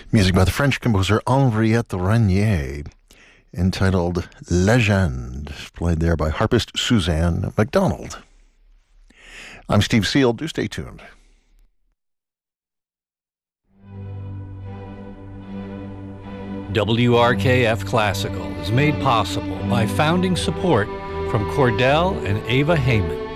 Music by the French composer Henriette Renier, entitled Legende, played there by harpist Suzanne MacDonald. I'm Steve Seal. Do stay tuned. WRKF Classical is made possible by founding support from Cordell and Ava Heyman.